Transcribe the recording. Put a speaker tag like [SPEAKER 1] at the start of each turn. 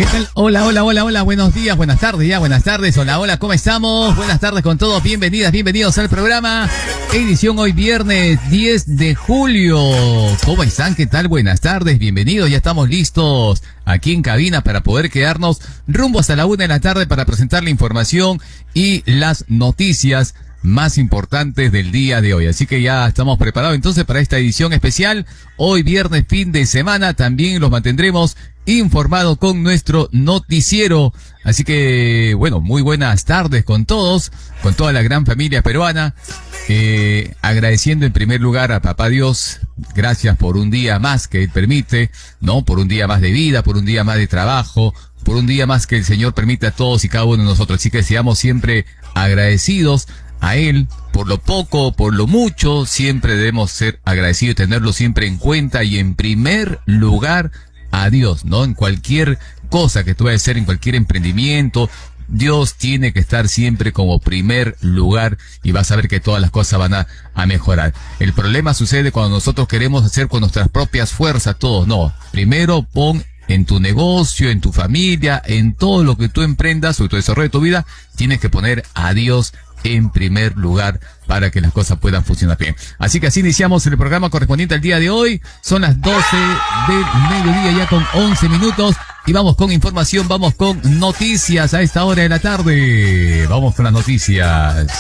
[SPEAKER 1] ¿Qué tal? Hola, hola, hola, hola, buenos días, buenas tardes, ya, buenas tardes, hola, hola, ¿cómo estamos? Buenas tardes con todos, bienvenidas, bienvenidos al programa, edición hoy viernes 10 de julio. ¿Cómo están? ¿Qué tal? Buenas tardes, bienvenidos, ya estamos listos aquí en cabina para poder quedarnos rumbo hasta la 1 de la tarde para presentar la información y las noticias más importantes del día de hoy. Así que ya estamos preparados entonces para esta edición especial. Hoy viernes, fin de semana, también los mantendremos informados con nuestro noticiero. Así que, bueno, muy buenas tardes con todos, con toda la gran familia peruana. Agradeciendo en primer lugar a Papá Dios, gracias por un día más que Él permite, ¿no? Por un día más de vida, por un día más de trabajo, por un día más que el Señor permite a todos y cada uno de nosotros. Así que seamos siempre agradecidos a Él, por lo poco, por lo mucho, siempre debemos ser agradecidos y tenerlo siempre en cuenta y en primer lugar a Dios, ¿no? En cualquier cosa que tú vayas a hacer, en cualquier emprendimiento, Dios tiene que estar siempre como primer lugar y vas a ver que todas las cosas van a mejorar. El problema sucede cuando nosotros queremos hacer con nuestras propias fuerzas todo. No, primero pon en tu negocio, en tu familia, en todo lo que tú emprendas o tu desarrollo de tu vida, tienes que poner a Dios en primer lugar para que las cosas puedan funcionar bien. Así que así iniciamos el programa correspondiente al día de hoy. Son las 12 del mediodía ya con 11 minutos y vamos con información, vamos con noticias a esta hora de la tarde. Vamos con las noticias.